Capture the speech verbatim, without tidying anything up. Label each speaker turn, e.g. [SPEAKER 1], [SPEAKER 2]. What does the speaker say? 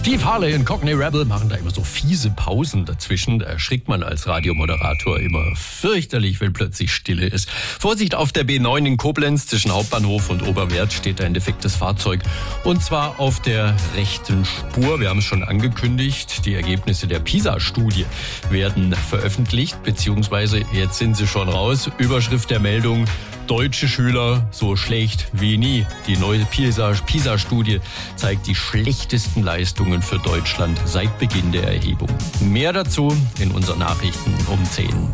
[SPEAKER 1] Steve Harley und Cockney Rebel machen da immer so fiese Pausen dazwischen. Da erschrickt man als Radiomoderator immer fürchterlich, wenn plötzlich Stille ist. Vorsicht, auf der B neun in Koblenz zwischen Hauptbahnhof und Oberwerth steht ein defektes Fahrzeug. Und zwar auf der rechten Spur. Wir haben es schon angekündigt. Die Ergebnisse der PISA-Studie werden veröffentlicht, beziehungsweise jetzt sind sie schon raus. Überschrift der Meldung: Deutsche Schüler so schlecht wie nie. Die neue PISA-Studie zeigt die schlechtesten Leistungen für Deutschland seit Beginn der Erhebung. Mehr dazu in unseren Nachrichten um zehn.